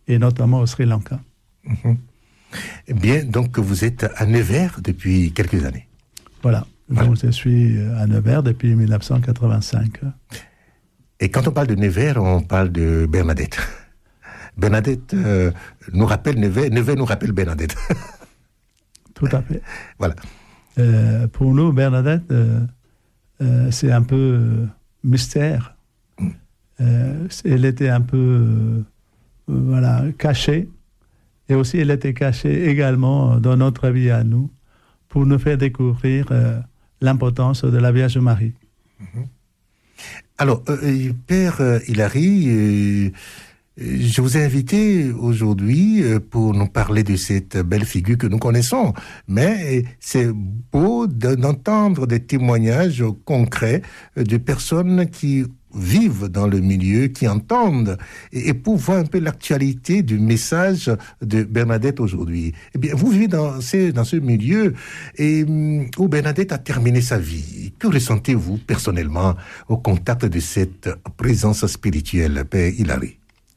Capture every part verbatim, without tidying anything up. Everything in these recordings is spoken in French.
et notamment au Sri Lanka. Mmh. Eh bien, donc vous êtes à Nevers depuis quelques années. Voilà, voilà. Donc je suis à Nevers depuis dix-neuf cent quatre-vingt-cinq. Et quand on parle de Nevers, on parle de Bernadette. Bernadette euh, nous rappelle Nevers, Nevers nous rappelle Bernadette. Tout à fait. Voilà. Euh, pour nous, Bernadette, euh, euh, c'est un peu euh, mystère. Mm. Euh, elle était un peu euh, voilà, cachée. Et aussi, elle était cachée également dans notre vie à nous pour nous faire découvrir euh, l'importance de la Vierge Marie. Mm-hmm. Alors, euh, Père euh, Hilary, euh, je vous ai invité aujourd'hui pour nous parler de cette belle figure que nous connaissons. Mais c'est beau d'entendre des témoignages concrets de personnes qui vivent dans le milieu, qui entendent, et pour voir un peu l'actualité du message de Bernadette aujourd'hui. Eh bien, vous vivez dans ce, dans ce milieu et, où Bernadette a terminé sa vie. Que ressentez-vous personnellement au contact de cette présence spirituelle, Père Hilary?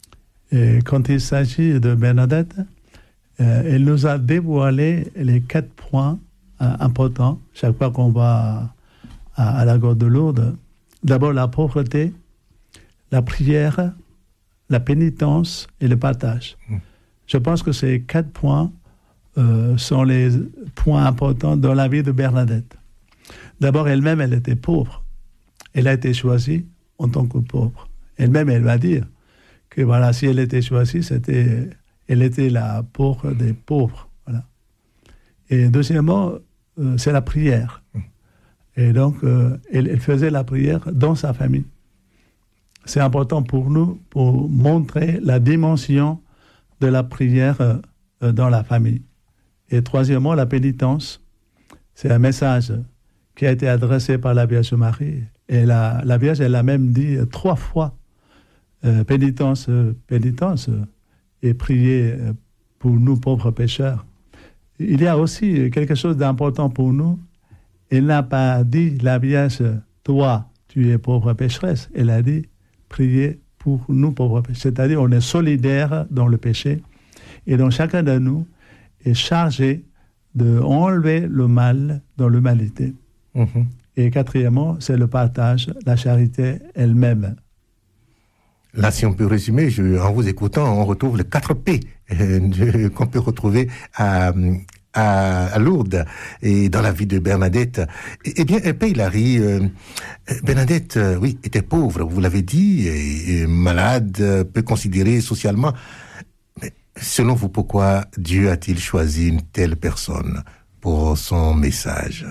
Et quand il s'agit de Bernadette, euh, elle nous a dévoilé les quatre points euh, importants chaque fois qu'on va à, à la Grotte de Lourdes. D'abord, la pauvreté, la prière, la pénitence et le partage. Mmh. Je pense que ces quatre points euh, sont les points importants dans la vie de Bernadette. D'abord, elle-même, elle était pauvre. Elle a été choisie en tant que pauvre. Elle-même, elle va dire que voilà, si elle était choisie, c'était, elle était la pauvre des pauvres. Voilà. Et deuxièmement, euh, c'est la prière. Mmh. Et donc, euh, elle, elle faisait la prière dans sa famille. C'est important pour nous, pour montrer la dimension de la prière euh, dans la famille. Et troisièmement, la pénitence. C'est un message qui a été adressé par la Vierge Marie. Et la, la Vierge, elle a même dit trois fois euh, pénitence, euh, pénitence, euh, et prier euh, pour nous pauvres pécheurs. Il y a aussi quelque chose d'important pour nous. Elle n'a pas dit, la Vierge, toi, tu es pauvre pécheresse. Elle a dit, priez pour nous pauvres pécheurs. C'est-à-dire, on est solidaires dans le péché. Et donc, chacun de nous est chargé d'enlever le mal dans l'humanité. Mm-hmm. Et quatrièmement, c'est le partage, la charité elle-même. Là, si on peut résumer, je, en vous écoutant, on retrouve les quatre P euh, qu'on peut retrouver à... À, à Lourdes et dans la vie de Bernadette. Eh bien, Père Hilary, euh, Bernadette, euh, oui, était pauvre, vous l'avez dit, et, et malade, euh, peu considérée socialement. Mais selon vous, pourquoi Dieu a-t-il choisi une telle personne pour son message?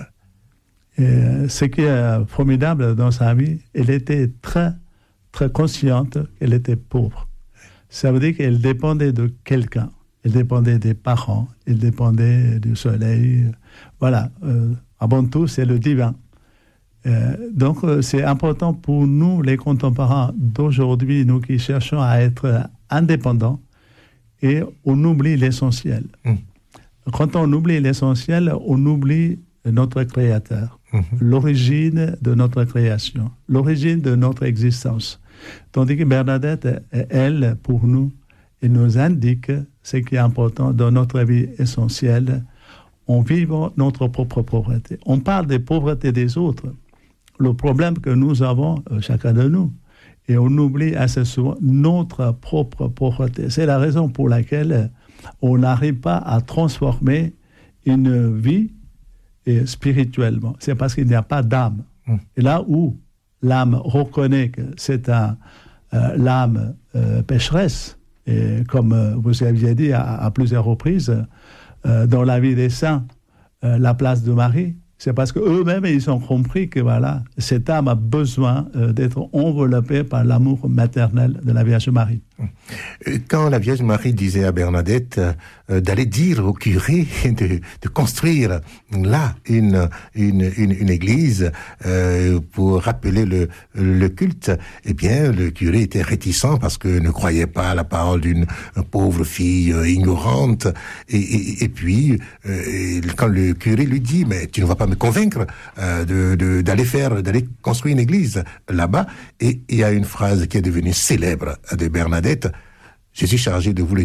Et ce qui est formidable dans sa vie, elle était très, très consciente qu'elle était pauvre. Ça veut dire qu'elle dépendait de quelqu'un. Elle dépendait des parents, elle dépendait du soleil. Voilà, euh, avant tout, c'est le divin. Euh, donc, euh, c'est important pour nous, les contemporains d'aujourd'hui, nous qui cherchons à être indépendants, et on oublie l'essentiel. Mmh. Quand on oublie l'essentiel, on oublie notre Créateur, mmh. l'origine de notre création, l'origine de notre existence. Tandis que Bernadette, elle, pour nous, elle nous indique ce qui est important dans notre vie essentielle en vivant notre propre pauvreté. On parle des pauvretés des autres, le problème que nous avons, euh, chacun de nous, et on oublie assez souvent notre propre pauvreté. C'est la raison pour laquelle on n'arrive pas à transformer une vie et spirituellement. C'est parce qu'il n'y a pas d'âme. Mmh. Et là où l'âme reconnaît que c'est un, euh, l'âme euh, pécheresse, et comme euh, vous aviez dit à, à plusieurs reprises, euh, dans la vie des saints, euh, la place de Marie, c'est parce qu'eux-mêmes, ils ont compris que voilà, cette âme a besoin euh, d'être enveloppée par l'amour maternel de la Vierge Marie. Quand la Vierge Marie disait à Bernadette euh, d'aller dire au curé de, de construire là une, une, une, une église euh, pour rappeler le, le culte, eh bien, le curé était réticent parce que ne croyait pas à la parole d'une pauvre fille euh, ignorante. Et, et, et puis, euh, quand le curé lui dit, mais tu ne vas pas me convaincre euh, de, de, d'aller faire, d'aller construire une église là-bas, et il y a une phrase qui est devenue célèbre de Bernadette: je suis chargé de vous le